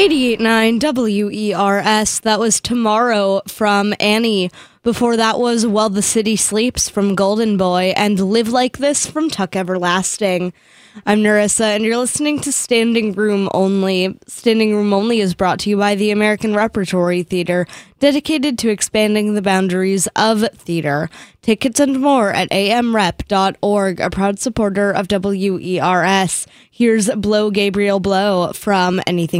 88.9 WERS. That was Tomorrow from Annie. Before that was While the City Sleeps from Golden Boy and Live Like This from Tuck Everlasting. I'm Narissa, and you're listening to Standing Room Only. Standing Room Only is brought to you by the American Repertory Theater, dedicated to expanding the boundaries of theater. Tickets and more at amrep.org, a proud supporter of WERS. Here's Blow Gabriel Blow from Anything